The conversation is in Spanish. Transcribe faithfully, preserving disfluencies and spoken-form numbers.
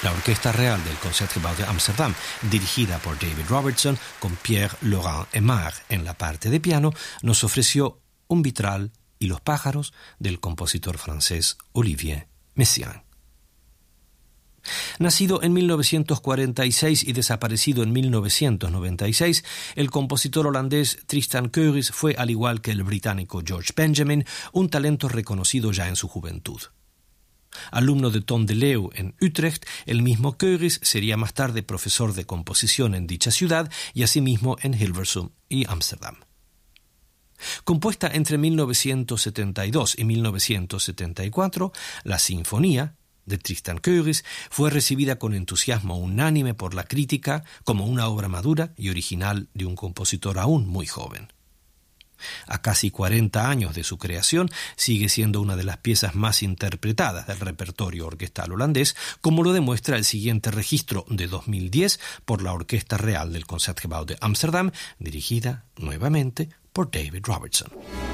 La Orquesta Real del Concertgebouw de Ámsterdam, dirigida por David Robertson, con Pierre-Laurent Aimard en la parte de piano, nos ofreció Un vitral y los pájaros del compositor francés Olivier Messiaen. Nacido en mil novecientos cuarenta y seis y desaparecido en mil novecientos noventa y seis, el compositor holandés Tristan Keurys fue, al igual que el británico George Benjamin, un talento reconocido ya en su juventud. Alumno de Ton de Leeuw en Utrecht, el mismo Keurys sería más tarde profesor de composición en dicha ciudad y asimismo en Hilversum y Ámsterdam. Compuesta entre mil novecientos setenta y dos y mil novecientos setenta y cuatro, la Sinfonía de Tristan Keurys fue recibida con entusiasmo unánime por la crítica como una obra madura y original de un compositor aún muy joven. A casi cuarenta años de su creación, sigue siendo una de las piezas más interpretadas del repertorio orquestal holandés, como lo demuestra el siguiente registro de dos mil diez por la Orquesta Real del Concertgebouw de Ámsterdam, dirigida nuevamente por David Robertson.